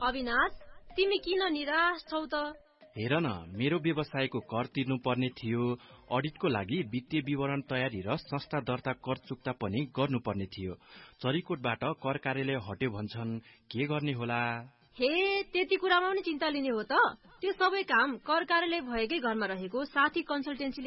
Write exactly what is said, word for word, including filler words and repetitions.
अविनाश, तिमी किन निराश छौ त? हेर न, मेरो व्यवसायको कर तिर्नु पर्ने थियो, अडिटको लागि वित्तीय विवरण तयारी र संस्था दर्ता कर चुक्ता पनि गर्नुपर्ने थियो। चरीकोटबाट कर कार्यालय हट्यो भन्छन्, के गर्ने होला? हे, त्यति कुरामा पनि चिन्ता लिने हो त? त्यो सबै काम कर कार्यालय भएकै घरमा रहेको साथी कन्सल्टेन्सीले